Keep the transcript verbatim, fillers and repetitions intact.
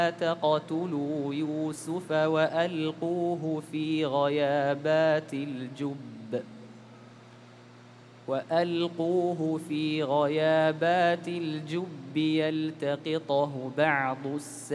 تقتلوا يوسف وألقوه في غيابات الجب وألقوه في غيابات الجب يلتقطه بعض السيارة